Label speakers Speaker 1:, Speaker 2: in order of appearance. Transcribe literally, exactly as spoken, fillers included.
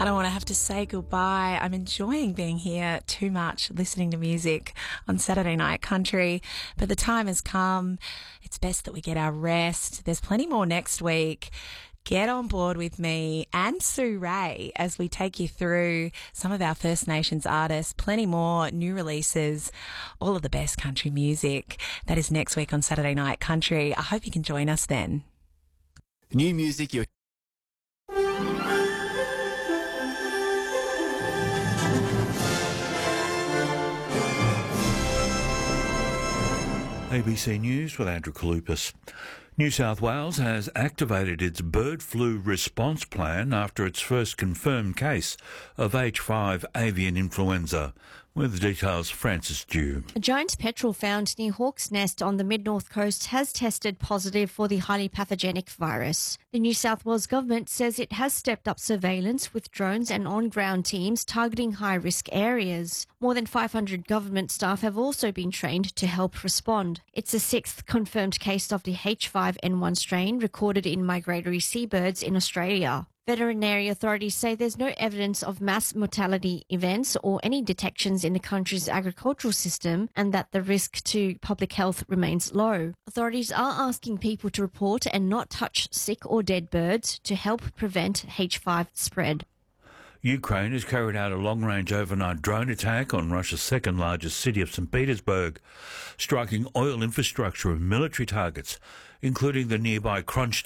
Speaker 1: I don't want to have to say goodbye. I'm enjoying being here too much, listening to music on Saturday Night Country, but the time has come. It's best that we get our rest. There's plenty more next week. Get on board with me and Sue Ray as we take you through some of our First Nations artists, plenty more new releases, all of the best country music. That is next week on Saturday Night Country. I hope you can join us then.
Speaker 2: New music, you're
Speaker 3: A B C News with Andrew Kalupas. New South Wales has activated its bird flu response plan after its first confirmed case of H five avian influenza. With the details, Francis Dew.
Speaker 4: A giant petrel found near Hawk's Nest on the mid-north coast has tested positive for the highly pathogenic virus. The New South Wales government says it has stepped up surveillance with drones and on-ground teams targeting high-risk areas. More than five hundred government staff have also been trained to help respond. It's the sixth confirmed case of the H five N one strain recorded in migratory seabirds in Australia. Veterinary authorities say there's no evidence of mass mortality events or any detections in the country's agricultural system and that the risk to public health remains low. Authorities are asking people to report and not touch sick or dead birds to help prevent H five spread.
Speaker 3: Ukraine has carried out a long-range overnight drone attack on Russia's second-largest city of Saint Petersburg, striking oil infrastructure and military targets, including the nearby Kronstadt